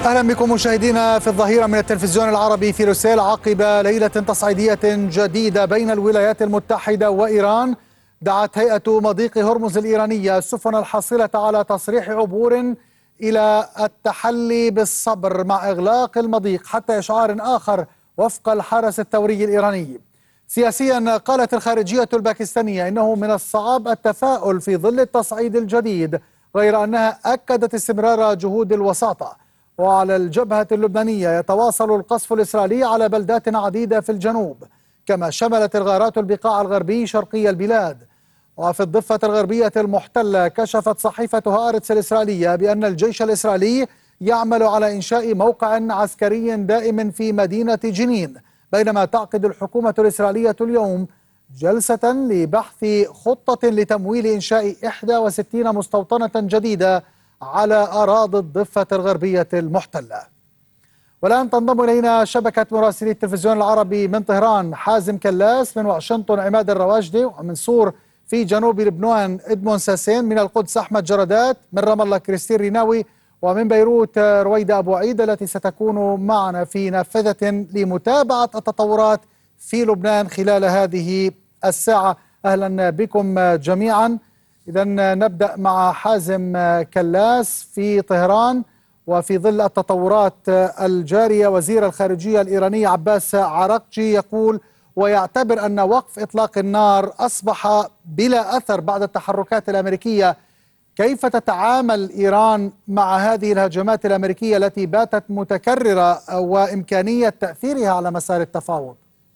أهلا بكم مشاهدينا في الظهيرة من التلفزيون العربي في روسيل. عقب ليلة تصعيدية جديدة بين الولايات المتحدة وإيران، دعت هيئة مضيق هرمز الإيرانية السفن الحاصلة على تصريح عبور إلى التحلي بالصبر مع إغلاق المضيق حتى إشعار آخر وفق الحرس الثوري الإيراني. سياسيا، قالت الخارجية الباكستانية إنه من الصعب التفاؤل في ظل التصعيد الجديد، غير أنها أكدت استمرار جهود الوساطة. وعلى الجبهة اللبنانية يتواصل القصف الإسرائيلي على بلدات عديدة في الجنوب، كما شملت الغارات البقاع الغربي شرقي البلاد. وفي الضفة الغربية المحتلة، كشفت صحيفة هآرتس الإسرائيلية بأن الجيش الإسرائيلي يعمل على إنشاء موقع عسكري دائم في مدينة جنين، بينما تعقد الحكومة الإسرائيلية اليوم جلسة لبحث خطة لتمويل إنشاء 61 مستوطنة جديدة على أراضي الضفة الغربية المحتلة. والآن تنضم إلينا شبكة مراسلي التلفزيون العربي من طهران حازم كلاس، من واشنطن عماد الرواجدي، ومن صور في جنوب لبنان إدمون ساسين، من القدس أحمد جردات، من رام الله كريستين ريناوي، ومن بيروت رويدة أبو عيد التي ستكون معنا في نافذة لمتابعة التطورات في لبنان خلال هذه الساعة. أهلا بكم جميعا. إذا نبدأ مع حازم كلاس في طهران. وفي ظل التطورات الجارية، وزير الخارجية الإيراني عباس عراقجي يقول ويعتبر أن وقف إطلاق النار أصبح بلا أثر بعد التحركات الأمريكية. كيف تتعامل إيران مع هذه الهجمات الأمريكية التي باتت متكررة، وإمكانية تأثيرها على مسار التفاوض؟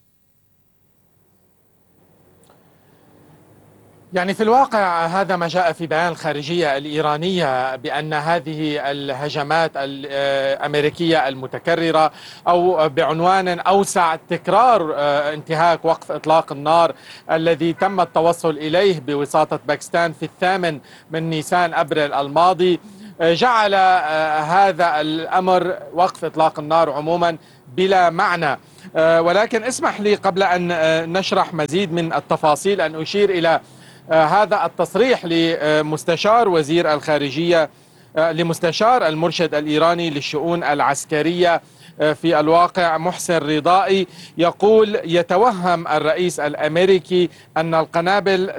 يعني في الواقع هذا ما جاء في بيان الخارجية الإيرانية، بأن هذه الهجمات الأمريكية المتكررة، أو بعنوان أوسع تكرار انتهاك وقف إطلاق النار الذي تم التوصل إليه بوساطة باكستان في 8 من نيسان أبريل الماضي، جعل هذا الأمر وقف إطلاق النار عموما بلا معنى. ولكن اسمح لي قبل أن نشرح مزيد من التفاصيل أن أشير إلى هذا التصريح لمستشار وزير الخارجية، لمستشار المرشد الإيراني للشؤون العسكرية في الواقع محسن رضائي، يقول يتوهم الرئيس الأمريكي أن القنابل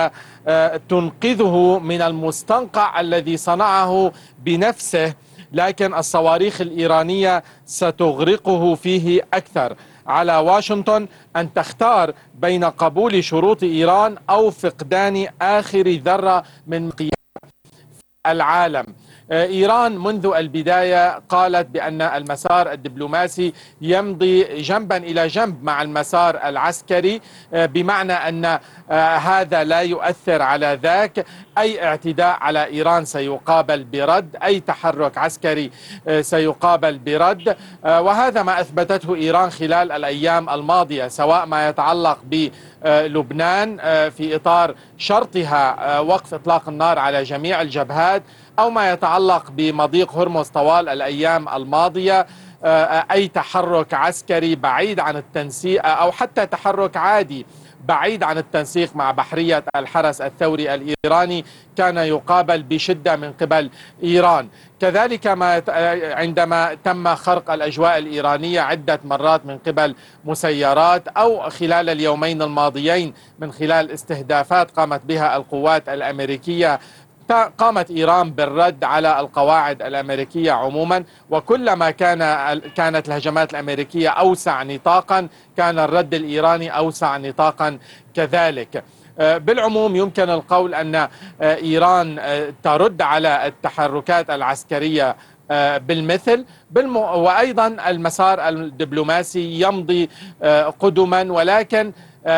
ستنقذه من المستنقع الذي صنعه بنفسه، لكن الصواريخ الإيرانية ستغرقه فيه أكثر. على واشنطن أن تختار بين قبول شروط إيران أو فقدان آخر ذرة من قيام العالم. إيران منذ البداية قالت بأن المسار الدبلوماسي يمضي جنبا إلى جنب مع المسار العسكري، بمعنى أن هذا لا يؤثر على ذاك. أي اعتداء على إيران سيقابل برد، أي تحرك عسكري سيقابل برد، وهذا ما أثبتته إيران خلال الأيام الماضية، سواء ما يتعلق بلبنان في إطار شرطها وقف إطلاق النار على جميع الجبهات، أو ما يتعلق بمضيق هرمز طوال الأيام الماضية. أي تحرك عسكري بعيد عن التنسيق، أو حتى تحرك عادي بعيد عن التنسيق مع بحرية الحرس الثوري الإيراني، كان يقابل بشدة من قبل إيران. كذلك عندما تم خرق الأجواء الإيرانية عدة مرات من قبل مسيرات، أو خلال اليومين الماضيين من خلال استهدافات قامت بها القوات الأمريكية، قامت إيران بالرد على القواعد الأمريكية عموما. وكلما كانت الهجمات الأمريكية أوسع نطاقا، كان الرد الإيراني أوسع نطاقا كذلك. بالعموم يمكن القول أن إيران ترد على التحركات العسكرية بالمثل، وأيضا المسار الدبلوماسي يمضي قدما، ولكن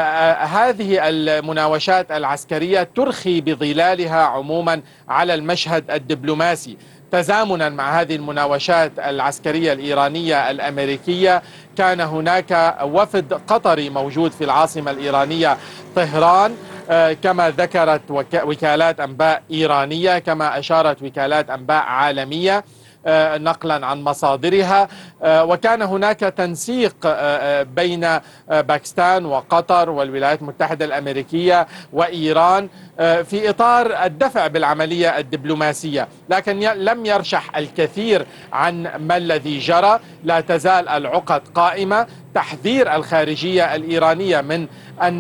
هذه المناوشات العسكرية ترخي بظلالها عموما على المشهد الدبلوماسي. تزامنا مع هذه المناوشات العسكرية الإيرانية الأمريكية، كان هناك وفد قطري موجود في العاصمة الإيرانية طهران، كما ذكرت وكالات أنباء إيرانية، كما أشارت وكالات أنباء عالمية. نقلا عن مصادرها. وكان هناك تنسيق بين باكستان وقطر والولايات المتحدة الأمريكية وإيران في إطار الدفع بالعملية الدبلوماسية، لكن لم يرشح الكثير عن ما الذي جرى. لا تزال العقد قائمة. تحذير الخارجية الإيرانية من أن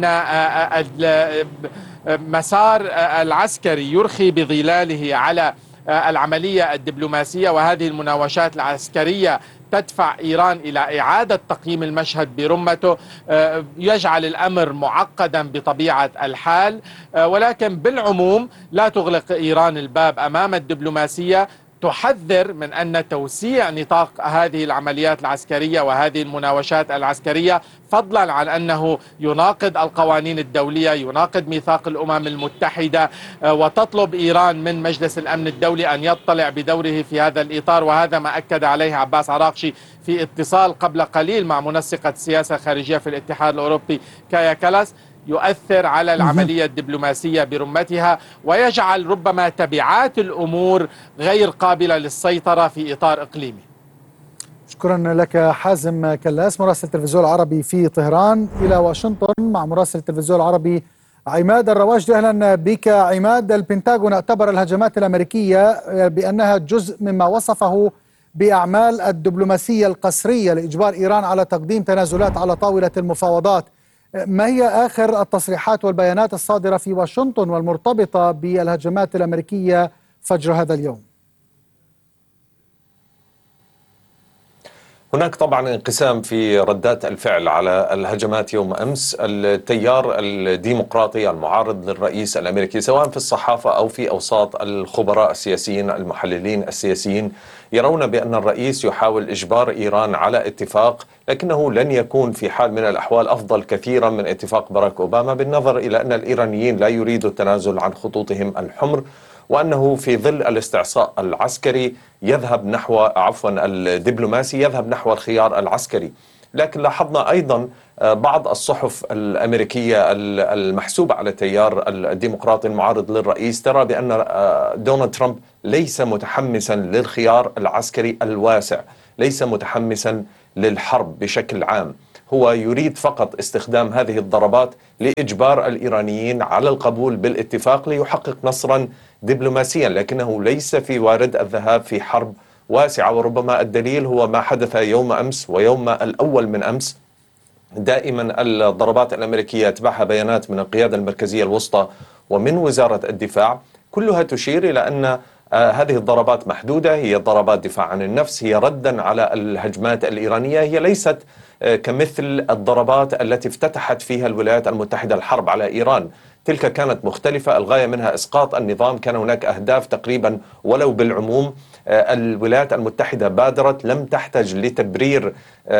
مسار العسكري يرخي بظلاله على العملية الدبلوماسية، وهذه المناوشات العسكرية تدفع إيران إلى إعادة تقييم المشهد برمته، يجعل الأمر معقدا بطبيعة الحال. ولكن بالعموم لا تغلق إيران الباب أمام الدبلوماسية، تحذر من أن توسيع نطاق هذه العمليات العسكرية وهذه المناوشات العسكرية، فضلا عن أنه يناقض القوانين الدولية، يناقض ميثاق الأمم المتحدة، وتطلب إيران من مجلس الأمن الدولي أن يطلع بدوره في هذا الإطار. وهذا ما أكد عليه عباس عراقشي في اتصال قبل قليل مع منسقة السياسة الخارجية في الاتحاد الأوروبي كايا كالاس، يؤثر على العملية الدبلوماسية برمتها، ويجعل ربما تبعات الأمور غير قابلة للسيطرة في إطار إقليمي. شكرا لك حازم كلاس مراسل التلفزيون العربي في طهران. إلى واشنطن مع مراسل التلفزيون العربي عماد الرواجدي. أهلا بك عماد. البنتاغون اعتبر الهجمات الأمريكية بأنها جزء مما وصفه بأعمال الدبلوماسية القسرية لإجبار إيران على تقديم تنازلات على طاولة المفاوضات. ما هي آخر التصريحات والبيانات الصادرة في واشنطن والمرتبطة بالهجمات الأمريكية فجر هذا اليوم؟ هناك طبعا انقسام في ردات الفعل على الهجمات يوم أمس. التيار الديمقراطي المعارض للرئيس الأمريكي سواء في الصحافة أو في أوساط الخبراء السياسيين المحللين السياسيين يرون بأن الرئيس يحاول إجبار إيران على اتفاق، لكنه لن يكون في حال من الأحوال أفضل كثيرا من اتفاق باراك أوباما، بالنظر إلى أن الإيرانيين لا يريدوا التنازل عن خطوطهم الحمر، وأنه في ظل الاستعصاء العسكري الدبلوماسي يذهب نحو الخيار العسكري. لكن لاحظنا أيضا بعض الصحف الأمريكية المحسوبة على التيار الديمقراطي المعارض للرئيس ترى بأن دونالد ترامب ليس متحمسا للخيار العسكري الواسع، ليس متحمسا للحرب بشكل عام. هو يريد فقط استخدام هذه الضربات لإجبار الإيرانيين على القبول بالاتفاق ليحقق نصرا دبلوماسيا، لكنه ليس في وارد الذهاب في حرب واسعة. وربما الدليل هو ما حدث يوم أمس ويوم الأول من أمس. دائما الضربات الأمريكية يتبعها بيانات من القيادة المركزية الوسطى ومن وزارة الدفاع، كلها تشير إلى أن هذه الضربات محدودة، هي ضربات دفاع عن النفس، هي ردا على الهجمات الإيرانية، هي ليست كمثل الضربات التي افتتحت فيها الولايات المتحدة الحرب على إيران. تلك كانت مختلفة، الغاية منها إسقاط النظام، كان هناك أهداف تقريبا ولو بالعموم. الولايات المتحدة بادرت، لم تحتج لتبرير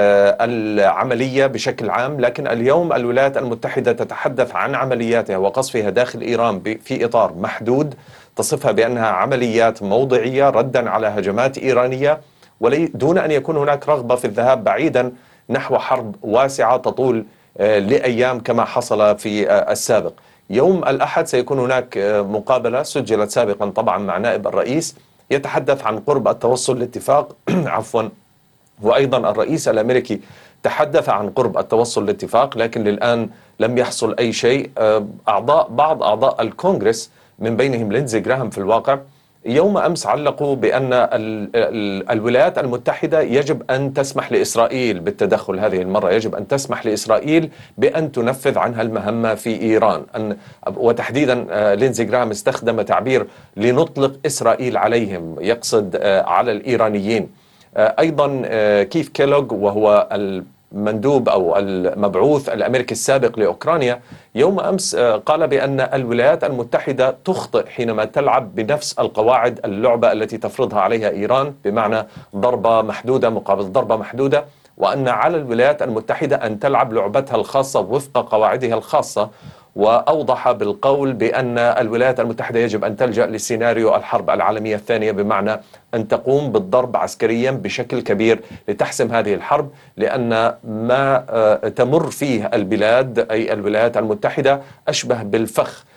العملية بشكل عام، لكن اليوم الولايات المتحدة تتحدث عن عملياتها وقصفها داخل إيران في إطار محدود، تصفها بأنها عمليات موضعية ردا على هجمات إيرانية، دون أن يكون هناك رغبة في الذهاب بعيدا نحو حرب واسعة تطول لأيام كما حصل في السابق. يوم الأحد سيكون هناك مقابلة سجلت سابقا طبعا مع نائب الرئيس يتحدث عن قرب التوصل لاتفاق عفوا، وأيضا الرئيس الأمريكي تحدث عن قرب التوصل لاتفاق، لكن للآن لم يحصل أي شيء. بعض أعضاء الكونغرس من بينهم لينزي جراهام في الواقع يوم أمس علقوا بأن الولايات المتحدة يجب أن تسمح لإسرائيل بالتدخل هذه المرة، يجب أن تسمح لإسرائيل بأن تنفذ عنها المهمة في إيران. وتحديدا لينزي جراهام استخدم تعبير لنطلق إسرائيل عليهم، يقصد على الإيرانيين. أيضا كيف كيلوغ وهو المندوب أو المبعوث الأمريكي السابق لأوكرانيا يوم أمس قال بأن الولايات المتحدة تخطئ حينما تلعب بنفس القواعد اللعبة التي تفرضها عليها إيران، بمعنى ضربة محدودة مقابل ضربة محدودة، وأن على الولايات المتحدة أن تلعب لعبتها الخاصة وفق قواعدها الخاصة. وأوضح بالقول بأن الولايات المتحدة يجب أن تلجأ لسيناريو الحرب العالمية الثانية، بمعنى أن تقوم بالضرب عسكريا بشكل كبير لتحسم هذه الحرب، لأن ما تمر فيه البلاد أي الولايات المتحدة أشبه بالفخ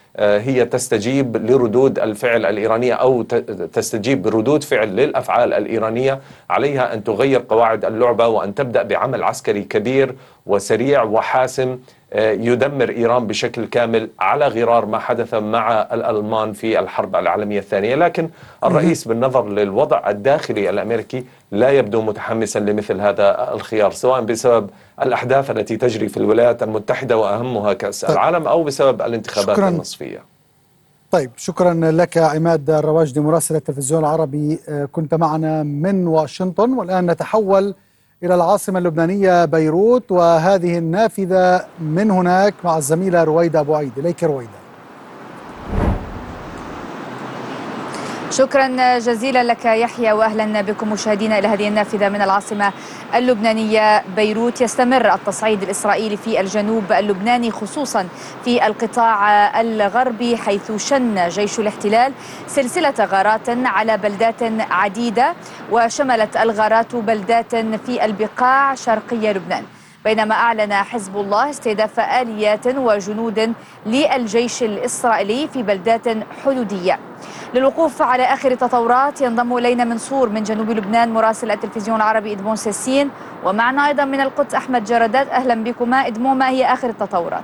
هي تستجيب لردود الفعل الإيرانية أو تستجيب بردود فعل للأفعال الإيرانية، عليها أن تغير قواعد اللعبة وأن تبدأ بعمل عسكري كبير وسريع وحاسم يدمر إيران بشكل كامل، على غرار ما حدث مع الألمان في الحرب العالمية الثانية. لكن الرئيس بالنظر للوضع الداخلي الأمريكي لا يبدو متحمسا لمثل هذا الخيار، سواء بسبب الأحداث التي تجري في الولايات المتحدة وأهمها كأس العالم أو بسبب الانتخابات النصفية. طيب، شكرا لك عماد الرواجدي مراسل التلفزيون العربي، كنت معنا من واشنطن. والآن نتحول إلى العاصمة اللبنانية بيروت، وهذه النافذة من هناك مع الزميلة رويدة أبو عيد. إليك رويدة. شكرا جزيلا لك يحيى، واهلا بكم مشاهدينا الى هذه النافذه من العاصمه اللبنانيه بيروت. يستمر التصعيد الاسرائيلي في الجنوب اللبناني، خصوصا في القطاع الغربي، حيث شن جيش الاحتلال سلسله غارات على بلدات عديده، وشملت الغارات بلدات في البقاع شرقي لبنان، بينما أعلن حزب الله استهداف آليات وجنود للجيش الإسرائيلي في بلدات حدودية. للوقوف على آخر التطورات ينضم إلينا منصور من جنوب لبنان مراسل التلفزيون العربي إدمون سيسين، ومعنا أيضا من القدس أحمد جردات. أهلا بكما. إدمون، ما هي آخر التطورات؟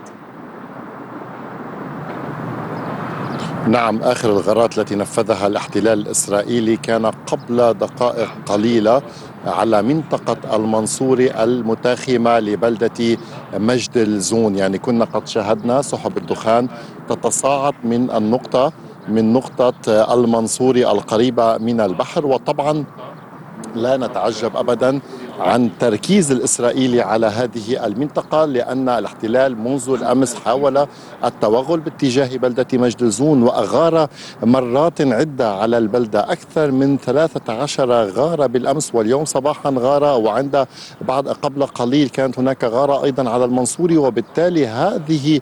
نعم، آخر الغارات التي نفذها الاحتلال الإسرائيلي كان قبل دقائق قليلة على منطقة المنصوري المتاخمة لبلدة مجد الزون. يعني كنا قد شاهدنا سحب الدخان تتصاعد من نقطة المنصوري القريبة من البحر، وطبعا لا نتعجب أبدا عن تركيز الإسرائيلي على هذه المنطقة، لأن الاحتلال منذ الأمس حاول التوغل باتجاه بلدة مجد الزون وأغار مرات عدة على البلدة، أكثر من 13 غارة بالأمس، واليوم صباحا غارة، وعند بعد قبل قليل كانت هناك غارة أيضا على المنصوري. وبالتالي هاتان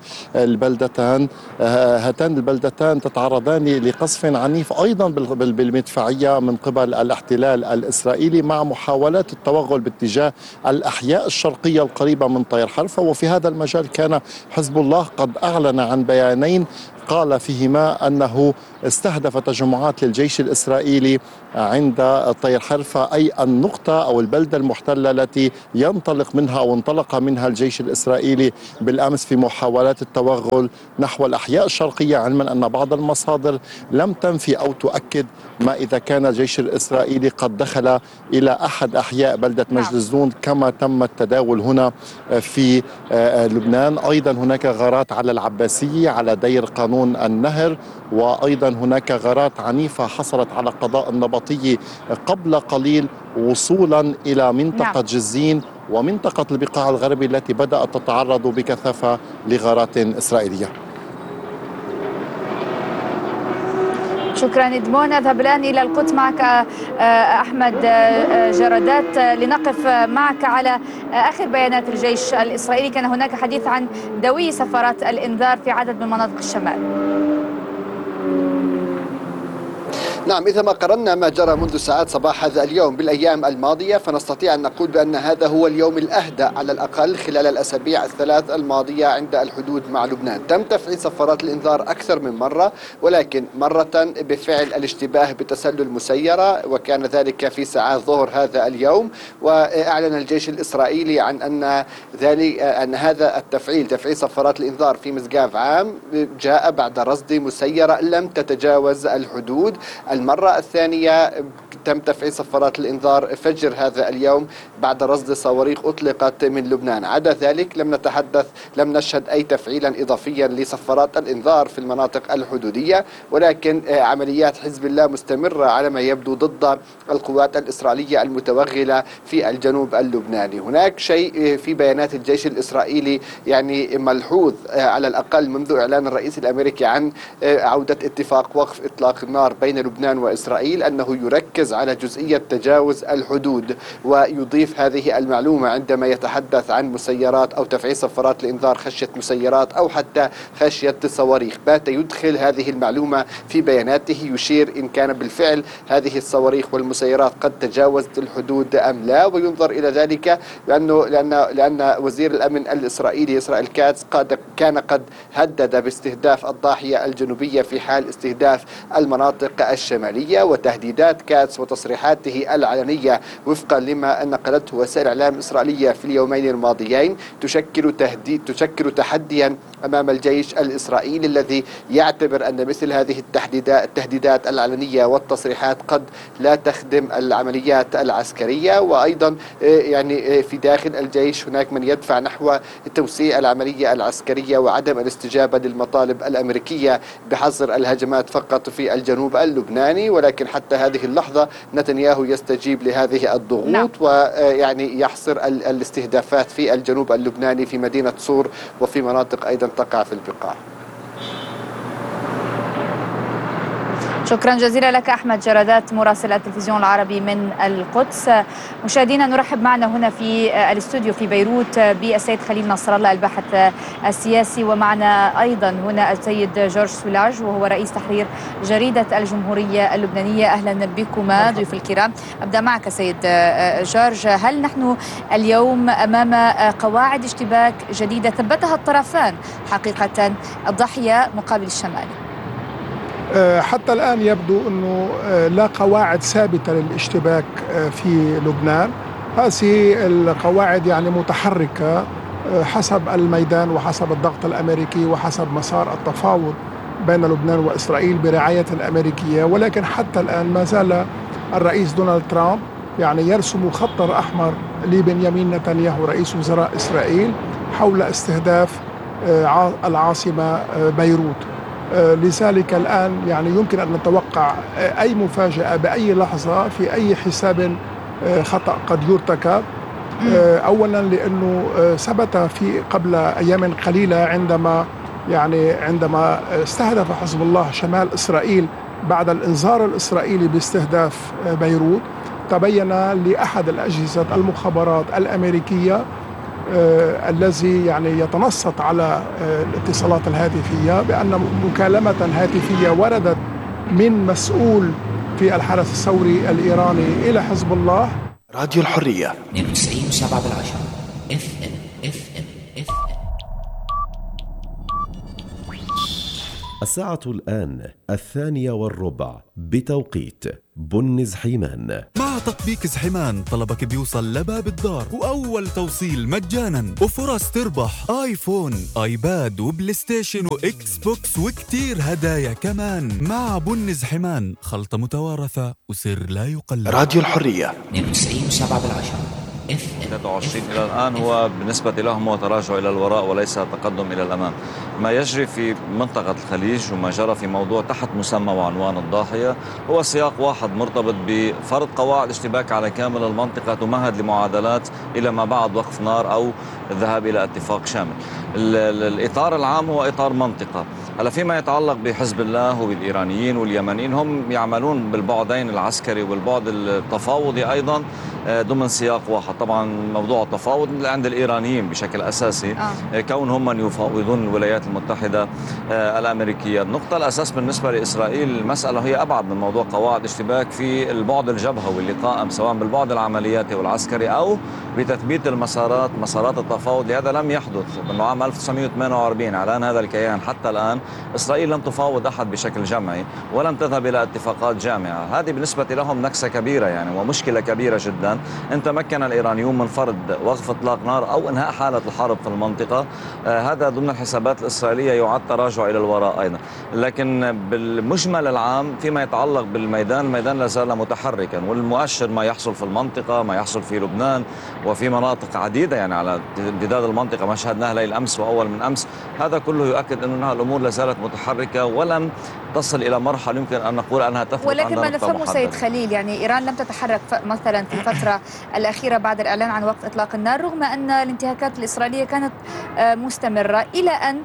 البلدتان تتعرضان لقصف عنيف أيضا بالمدفعية من قبل الاحتلال الإسرائيلي، مع محاولات التوغل باتجاه الأحياء الشرقية القريبة من طير حرفة. وفي هذا المجال كان حزب الله قد أعلن عن بيانين قال فيهما أنه استهدف تجمعات للجيش الإسرائيلي عند طير حرفة، أي النقطة أو البلدة المحتلة التي ينطلق منها أو انطلق منها الجيش الإسرائيلي بالأمس في محاولات التوغل نحو الأحياء الشرقية، علما أن بعض المصادر لم تنفي أو تؤكد ما إذا كان الجيش الإسرائيلي قد دخل إلى أحد أحياء بلدة مجد الزون كما تم التداول هنا في لبنان. أيضا هناك غارات على العباسية، على دير قانون النهر، وأيضا هناك غارات عنيفة حصلت على قضاء النبطي قبل قليل، وصولا إلى منطقة جزين ومنطقة البقاع الغربي التي بدأت تتعرض بكثافة لغارات إسرائيلية. شكرا إدمون. أذهب الآن إلى القدس معك أحمد جردات لنقف معك على آخر بيانات الجيش الإسرائيلي. كان هناك حديث عن دوي سفارات الإنذار في عدد من مناطق الشمال. نعم، إذا ما قررنا ما جرى منذ ساعات صباح هذا اليوم بالأيام الماضية، فنستطيع أن نقول بأن هذا هو اليوم الأهدى على الأقل خلال الأسابيع الثلاث الماضية عند الحدود مع لبنان. تم تفعيل صفارات الإنذار أكثر من مرة، ولكن مرة بفعل الاشتباه بتسلل مسيرة، وكان ذلك في ساعات ظهر هذا اليوم. وأعلن الجيش الإسرائيلي عن أن هذا تفعيل صفارات الإنذار في مسقاف عام جاء بعد رصد مسيرة لم تتجاوز الحدود. المرة الثانية تم تفعيل صفارات الإنذار فجر هذا اليوم بعد رصد صواريخ أطلقت من لبنان. عدا ذلك لم نشهد أي تفعيلا إضافيا لصفارات الإنذار في المناطق الحدودية، ولكن عمليات حزب الله مستمرة على ما يبدو ضد القوات الإسرائيلية المتوغلة في الجنوب اللبناني. هناك شيء في بيانات الجيش الإسرائيلي يعني ملحوظ على الأقل منذ إعلان الرئيس الأمريكي عن عودة اتفاق وقف إطلاق النار بين لبنان وإسرائيل، أنه يركز يركز على جزئية تجاوز الحدود، ويضيف هذه المعلومة عندما يتحدث عن مسيرات أو تفعيل صفارات لإنذار خشية مسيرات أو حتى خشية صواريخ. بات يدخل هذه المعلومة في بياناته، يشير إن كان بالفعل هذه الصواريخ والمسيرات قد تجاوزت الحدود أم لا، وينظر إلى ذلك لأن وزير الأمن الإسرائيلي إسرائيل كاتس كان قد هدد باستهداف الضاحية الجنوبية في حال استهداف المناطق الشمالية. وتهديدات كاتس وتصريحاته العلنية وفقا لما نقلته وسائل الإعلام الإسرائيلية في اليومين الماضيين تشكل تحديا أمام الجيش الإسرائيلي، الذي يعتبر أن مثل هذه التهديدات العلنية والتصريحات قد لا تخدم العمليات العسكرية. وأيضا يعني في داخل الجيش هناك من يدفع نحو توسيع العملية العسكرية وعدم الاستجابة للمطالب الأمريكية بحظر الهجمات فقط في الجنوب اللبناني. ولكن حتى هذه اللحظة نتنياهو يستجيب لهذه الضغوط ويعني يحصر الاستهدافات في الجنوب اللبناني في مدينة صور وفي مناطق أيضا تقع في البقاع. شكرا جزيلا لك أحمد جرادات مراسل التلفزيون العربي من القدس. مشاهدينا نرحب معنا هنا في الاستوديو في بيروت بالسيد خليل نصر الله الباحث السياسي، ومعنا أيضا هنا السيد جورج سولاج وهو رئيس تحرير جريدة الجمهورية اللبنانية. أهلا بكما ضيوف الكرام. أبدأ معك سيد جورج، هل نحن اليوم أمام قواعد اشتباك جديدة ثبتها الطرفان حقيقة، الضاحية مقابل الشمال؟ حتى الآن يبدو أنه لا قواعد ثابتة للاشتباك في لبنان. هذه القواعد يعني متحركة حسب الميدان وحسب الضغط الأمريكي وحسب مسار التفاوض بين لبنان وإسرائيل برعاية الأمريكية. ولكن حتى الآن ما زال الرئيس دونالد ترامب يعني يرسم خطا أحمر لبنيامين نتنياهو رئيس وزراء إسرائيل حول استهداف العاصمة بيروت. لذلك الآن يعني يمكن أن نتوقع أي مفاجأة بأي لحظة في أي حساب خطأ قد يرتكب. أولا لأنه ثبت في قبل أيام قليلة عندما استهدف حزب الله شمال إسرائيل بعد الإنذار الإسرائيلي باستهداف بيروت، تبين لأحد الأجهزة المخابرات الأمريكية الذي يعني يتنصت على الاتصالات الهاتفية بأن مكالمة هاتفية وردت من مسؤول في الحرس الثوري الإيراني إلى حزب الله. راديو الحرية 92.7 FM. الساعة الآن 2:15 بتوقيت بن زحيمان. مع تطبيق زحيمان طلبك بيوصل لباب الدار وأول توصيل مجانا وفرص تربح آيفون آيباد وبلاي ستيشن وإكس بوكس وكتير هدايا كمان. مع بن زحيمان خلطة متوارثة وسر لا يقلد. راديو الحرية 92.7 23 إلى الآن هو بالنسبة لهم هو تراجع إلى الوراء وليس تقدم إلى الأمام. ما يجري في منطقة الخليج وما جرى في موضوع تحت مسمى وعنوان الضاحية هو سياق واحد مرتبط بفرض قواعد اشتباك على كامل المنطقة تمهد لمعادلات إلى ما بعد وقف نار أو الذهاب إلى اتفاق شامل. الإطار العام هو إطار منطقة. هلا فيما يتعلق بحزب الله وبالإيرانيين واليمنيين هم يعملون بالبعدين العسكري والبعد التفاوضي أيضا ضمن سياق واحد. طبعا موضوع التفاوض عند الإيرانيين بشكل أساسي كونهم من يفاوضون الولايات المتحدة الأمريكية. النقطة الأساس بالنسبة لإسرائيل المسألة هي أبعد من موضوع قواعد اشتباك في البعد الجبهوي اللي قائم سواء بالبعد العملياتي والعسكري أو بتثبيت مسارات التفاوض. لهذا لم يحدث من عام 1948 اعلان هذا الكيان حتى الآن إسرائيل لم تفاوض أحد بشكل جمعي ولم تذهب إلى اتفاقات جامعة. هذه بالنسبة لهم نكسة كبيرة يعني ومشكلة كبيرة جدا. إن تمكن الإيرانيون من فرض وقف إطلاق نار أو إنهاء حالة الحرب في المنطقة هذا ضمن الحسابات الإسرائيلية يعد تراجع إلى الوراء أيضا. لكن بالمجمل العام فيما يتعلق بالميدان، الميدان لا زال متحركا والمؤشر ما يحصل في المنطقة ما يحصل في لبنان وفي مناطق عديدة يعني على امتداد المنطقة ما شاهدناها ليل أمس وأول من أمس. هذا كله يؤكد أنها الأمور لا زالت متحركة ولم تصل إلى مرحلة يمكن أن نقول أنها تثبت. ولكن ما نفهمه سيد خليل يعني إيران لم تتحرك مثلا في فترة الفترة الأخيرة بعد الإعلان عن وقف إطلاق النار، رغم أن الانتهاكات الإسرائيلية كانت مستمرة إلى أن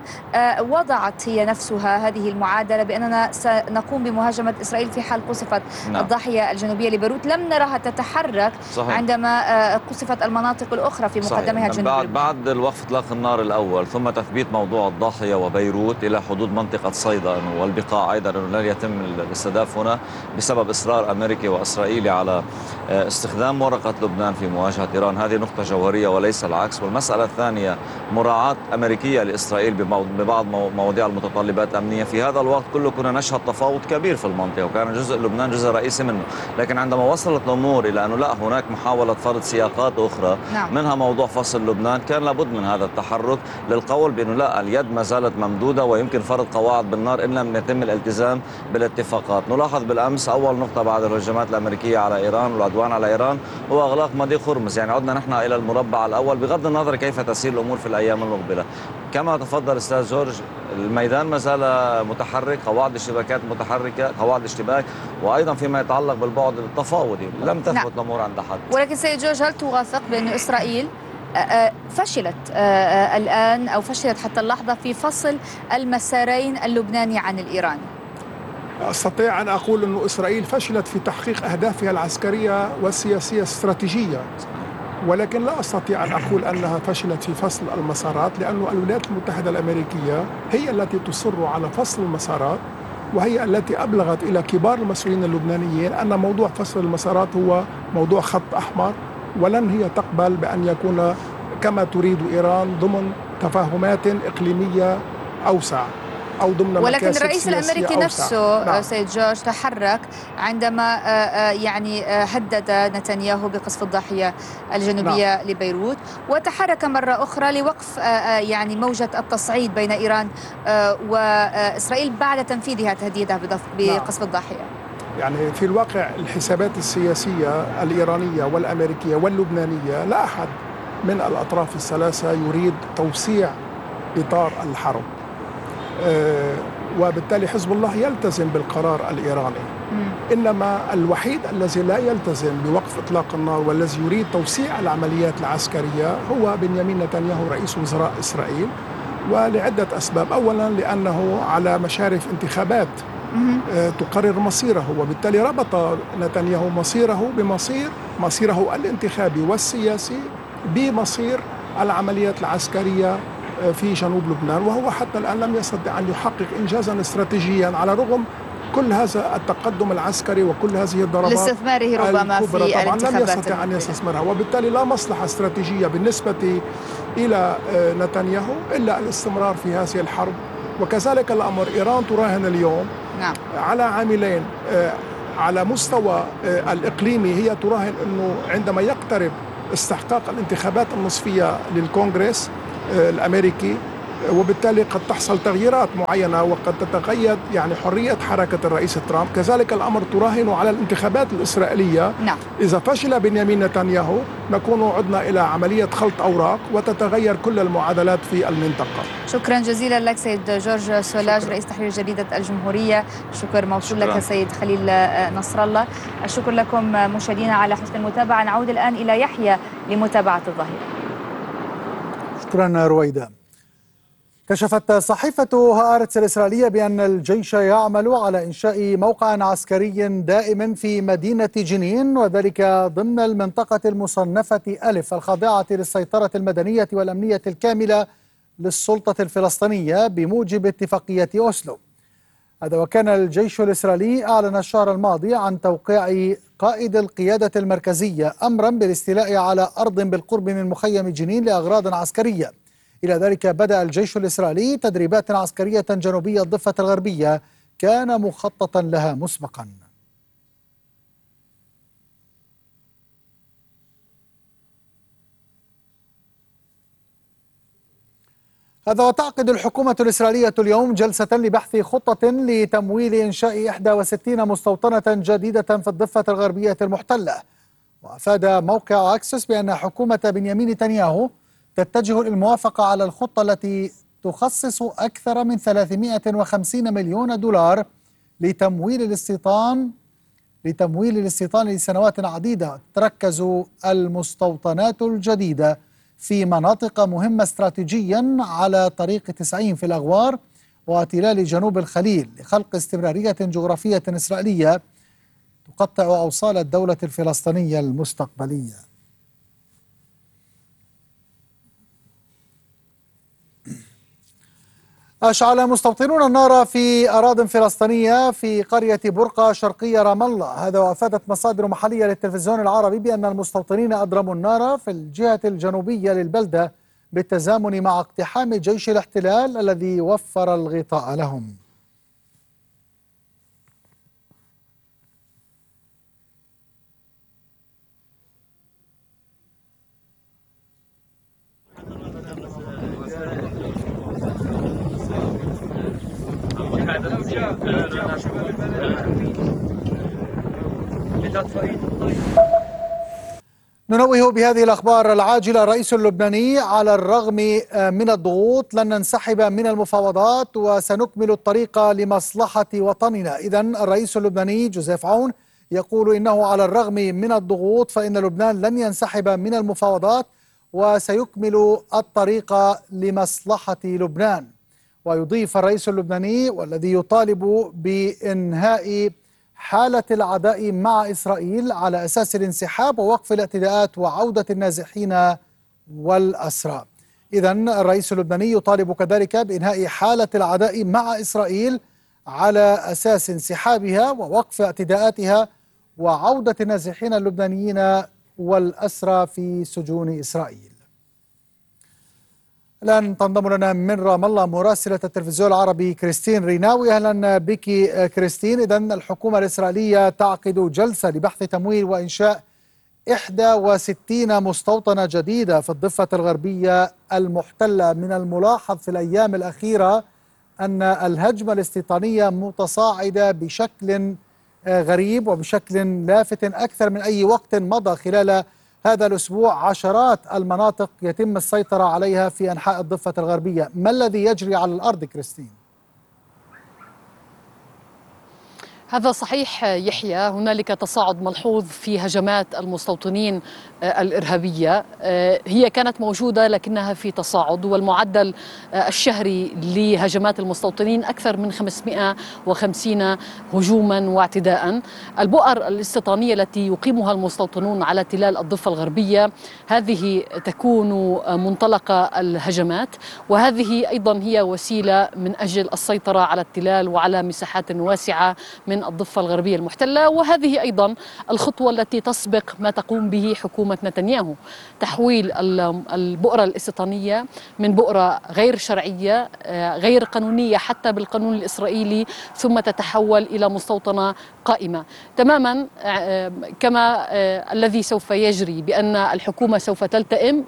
وضعت هي نفسها هذه المعادلة بأننا سنقوم بمهاجمة إسرائيل في حال قصفت الضاحية الجنوبية لبيروت. لم نرها تتحرك عندما قصفت المناطق الأخرى في مقدمها الجنوبي. بعد الوقف إطلاق النار الأول ثم تثبيت موضوع الضاحية وبيروت إلى حدود منطقة صيدا والبقاع أيضا أنه لن يتم الاستهداف هنا بسبب إصرار أمريكي وإسرائيلي على استخدام ورقة لبنان في مواجهة إيران. هذه نقطة جوهرية وليس العكس. والمسألة الثانية مراعاة أمريكية لإسرائيل ببعض مواضيع المتطلبات الأمنية. في هذا الوقت كله كنا نشهد تفاوض كبير في المنطقة وكان جزء لبنان جزء رئيسي منه، لكن عندما وصلت الأمور إلى أنه لا هناك محاولة فرض سياقات أخرى منها موضوع فصل لبنان، كان لابد من هذا التحرك للقول بأنه لا اليد ما زالت ممدودة ويمكن فرض قواعد بالنار إن لم يتم الالتزام بالاتفاقات. نلاحظ بالأمس أول نقطة بعد الهجمات الأمريكية على إيران والعدوان على إيران هو إغلاق مضيق هرمز، يعني عدنا نحن إلى المربع الأول بغض النظر كيف تسير الأمور في الأيام المقبلة. كما تفضل أستاذ جورج الميدان ما زال متحرك، قواعد الشبكات متحركة، قواعد الاشتباك، وأيضا فيما يتعلق بالبعد التفاوضي لم تثبت الأمور عند حد. ولكن سيد جورج هل توافق بأن إسرائيل فشلت الآن أو فشلت حتى اللحظة في فصل المسارين اللبناني عن الإيراني؟ أستطيع أن أقول أن إسرائيل فشلت في تحقيق أهدافها العسكرية والسياسية الاستراتيجية، ولكن لا أستطيع أن أقول أنها فشلت في فصل المسارات، لأن الولايات المتحدة الأمريكية هي التي تصر على فصل المسارات، وهي التي أبلغت إلى كبار المسؤولين اللبنانيين أن موضوع فصل المسارات هو موضوع خط أحمر، ولن هي تقبل بأن يكون كما تريد إيران ضمن تفاهمات إقليمية أوسع أو ضمن ولكن الرئيس الأمريكي نفسه نعم. سيد جورج تحرك عندما يعني هدد نتنياهو بقصف الضاحية الجنوبية نعم. لبيروت، وتحرك مرة أخرى لوقف يعني موجة التصعيد بين إيران وإسرائيل بعد تنفيذها تهديدها بقصف الضاحية. يعني في الواقع الحسابات السياسية الإيرانية والأمريكية واللبنانية لا أحد من الأطراف الثلاثة يريد توسيع إطار الحرب، وبالتالي حزب الله يلتزم بالقرار الإيراني. إنما الوحيد الذي لا يلتزم بوقف إطلاق النار والذي يريد توسيع العمليات العسكرية هو بنيامين نتنياهو رئيس وزراء إسرائيل، ولعدة أسباب. أولا لأنه على مشارف انتخابات تقرر مصيره، وبالتالي ربط نتنياهو مصيره الانتخابي والسياسي بمصير العمليات العسكرية في جنوب لبنان، وهو حتى الآن لم يستطع أن يحقق إنجازا استراتيجيا على رغم كل هذا التقدم العسكري وكل هذه الضربات لاستثماره ربما في الانتخابات. طبعا لم يستطع أن يستثمرها، وبالتالي لا مصلحة استراتيجية بالنسبة إلى نتنياهو إلا الاستمرار في هذه الحرب. وكذلك الأمر إيران تراهن اليوم نعم. على عاملين. على مستوى الإقليمي هي تراهن أنه عندما يقترب استحقاق الانتخابات النصفية للكونغرس الأمريكي وبالتالي قد تحصل تغييرات معينة وقد تتقيد يعني حرية حركة الرئيس ترامب. كذلك الأمر تراهن على الانتخابات الإسرائيلية نعم. إذا فشل بنيامين نتنياهو نكون عدنا إلى عملية خلط أوراق وتتغير كل المعادلات في المنطقة. شكرا جزيلا لك سيد جورج سولاج رئيس تحرير جريدة الجمهورية. شكر موصول لك سيد خليل نصر الله. الشكر لكم مشاهدينا على حسن المتابعة. نعود الآن إلى يحيى لمتابعة الظاهرة. شكرا رويدة. كشفت صحيفة هآرتس الإسرائيلية بأن الجيش يعمل على إنشاء موقع عسكري دائم في مدينة جنين، وذلك ضمن المنطقة المصنفة ألف الخاضعة للسيطرة المدنية والأمنية الكاملة للسلطة الفلسطينية بموجب اتفاقية أوسلو. هذا وكان الجيش الإسرائيلي أعلن الشهر الماضي عن توقيع قائد القيادة المركزية أمرا بالاستيلاء على أرض بالقرب من مخيم جنين لأغراض عسكرية. إلى ذلك بدأ الجيش الإسرائيلي تدريبات عسكرية جنوبية الضفة الغربية كان مخططا لها مسبقا. هذا وتعقد الحكومة الإسرائيلية اليوم جلسة لبحث خطة لتمويل إنشاء 61 مستوطنة جديدة في الضفة الغربية المحتلة. وأفاد موقع أكسس بأن حكومة بنيامين نتنياهو تتجه للموافقة على الخطة التي تخصص أكثر من 350 مليون دولار لتمويل الاستيطان لتمويل الاستيطان لسنوات عديدة. تركز المستوطنات الجديدة في مناطق مهمة استراتيجيا على طريق 90 في الأغوار وتلال جنوب الخليل لخلق استمرارية جغرافية إسرائيلية تقطع أوصال الدولة الفلسطينية المستقبلية. أشعل مستوطنون النار في أراضٍ فلسطينية في قرية برقة شرقية رام الله. هذا وأفادت مصادر محلية للتلفزيون العربي بأن المستوطنين أضرموا النار في الجهة الجنوبية للبلدة بالتزامن مع اقتحام جيش الاحتلال الذي وفر الغطاء لهم. ننوه بهذه الأخبار العاجلة. الرئيس اللبناني على الرغم من الضغوط لن ننسحب من المفاوضات وسنكمل الطريق لمصلحة وطننا. إذن الرئيس اللبناني جوزيف عون يقول إنه على الرغم من الضغوط فإن لبنان لن ينسحب من المفاوضات وسيكمل الطريق لمصلحة لبنان. ويضيف الرئيس اللبناني والذي يطالب بإنهاء حالة العداء مع إسرائيل على أساس الانسحاب ووقف الاعتداءات وعودة النازحين والأسرى. إذن الرئيس اللبناني يطالب كذلك بإنهاء حالة العداء مع إسرائيل على أساس انسحابها ووقف اعتداءاتها وعودة النازحين اللبنانيين والأسرى في سجون إسرائيل. الآن تنضم لنا من رام الله مراسلة التلفزيون العربي كريستين ريناوي. أهلا بك كريستين. إذن الحكومة الإسرائيلية تعقد جلسة لبحث تمويل وإنشاء 61 مستوطنة جديدة في الضفة الغربية المحتلة. من الملاحظ في الأيام الأخيرة أن الهجمة الاستيطانية متصاعدة بشكل غريب وبشكل لافت أكثر من أي وقت مضى. خلال هذا الأسبوع عشرات المناطق يتم السيطرة عليها في أنحاء الضفة الغربية. ما الذي يجري على الأرض كريستين؟ هذا صحيح يحيى، هنالك تصاعد ملحوظ في هجمات المستوطنين الإرهابية. هي كانت موجودة لكنها في تصاعد، والمعدل الشهري لهجمات المستوطنين أكثر من 550 هجوما واعتداء. البؤر الاستيطانية التي يقيمها المستوطنون على تلال الضفة الغربية هذه تكون منطلق الهجمات، وهذه أيضا هي وسيلة من أجل السيطرة على التلال وعلى مساحات واسعة من الضفة الغربية المحتلة. وهذه أيضا الخطوة التي تسبق ما تقوم به حكومة نتنياهو، تحويل البؤرة الاستيطانية من بؤرة غير شرعية غير قانونية حتى بالقانون الإسرائيلي، ثم تتحول إلى مستوطنة قائمة تماما كما الذي سوف يجري، بأن الحكومة سوف تلتئم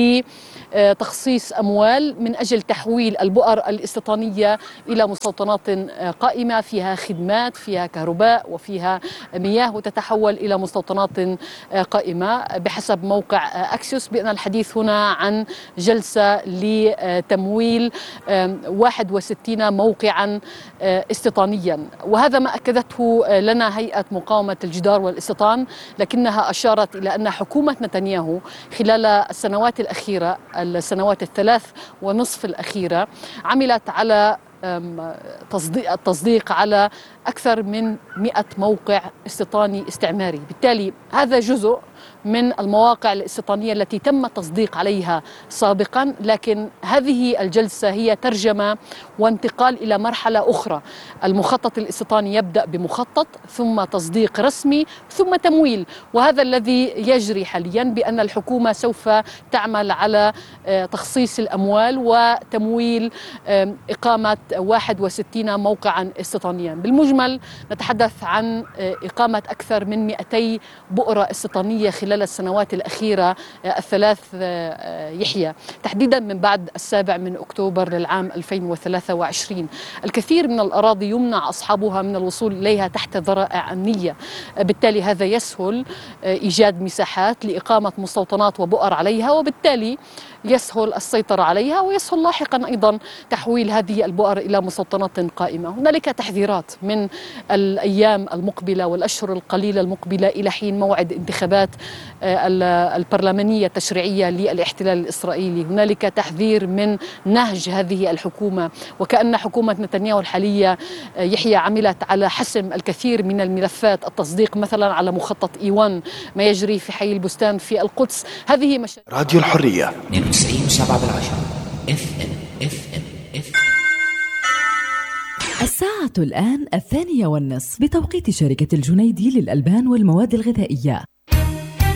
لتخصيص أموال من أجل تحويل البؤر الاستيطانية إلى مستوطنات قائمة فيها خدمات، فيها كهرباء وفيها مياه، وتتحول إلى مستوطنات قائمة بحسب موقع أكسيوس، بأن الحديث هنا عن جلسة لتمويل 61 موقعا استيطانيا. وهذا ما أكدته لنا هيئة مقاومة الجدار والاستيطان، لكنها أشارت إلى أن حكومة نتنياهو خلال السنوات الأخيرة، السنوات ال3.5 الأخيرة، عملت على التصديق على أكثر من 100 موقع استيطاني استعماري. بالتالي هذا جزء من المواقع الاستيطانية التي تم التصديق عليها سابقا، لكن هذه الجلسة هي ترجمة وانتقال إلى مرحلة أخرى. المخطط الاستيطاني يبدأ بمخطط، ثم تصديق رسمي، ثم تمويل. وهذا الذي يجري حاليا، بأن الحكومة سوف تعمل على تخصيص الأموال وتمويل إقامة 61 موقعا استيطانيا. بالمجمل نتحدث عن إقامة أكثر من 200 بؤرة استيطانية خلال السنوات الأخيرة الثلاث يحيى، تحديدا من بعد 7 أكتوبر للعام 2023. الكثير من الأراضي يمنع أصحابها من الوصول إليها تحت ذرائع أمنية، بالتالي هذا يسهل إيجاد مساحات لإقامة مستوطنات وبؤر عليها، وبالتالي يسهل السيطرة عليها، ويسهل لاحقا أيضا تحويل هذه البؤر إلى مستوطنات قائمة. هنالك تحذيرات من الأيام المقبلة والأشهر القليلة المقبلة إلى حين موعد انتخابات البرلمانية التشريعية للاحتلال الإسرائيلي. هنالك تحذير من نهج هذه الحكومة، وكأن حكومة نتنياهو الحالية يحيى عملت على حسم الكثير من الملفات، التصديق مثلا على مخطط إيوان، ما يجري في حي البستان في القدس. هذه راديو الحرية 92.7 FM. الساعة الآن 2:30 بتوقيت شركة الجنيدي للألبان والمواد الغذائية.